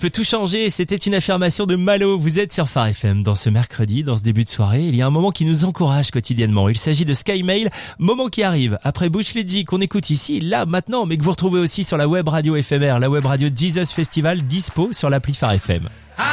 peut tout changer. C'était une affirmation de Malo. Vous êtes sur Phare FM. Dans ce mercredi, dans ce début de soirée, il y a un moment qui nous encourage quotidiennement. Il s'agit de Sky Mail, moment qui arrive après Bush League qu'on écoute ici, là, maintenant, mais que vous retrouvez aussi sur la web radio éphémère, la web radio Jesus Festival, dispo sur l'appli Phare FM.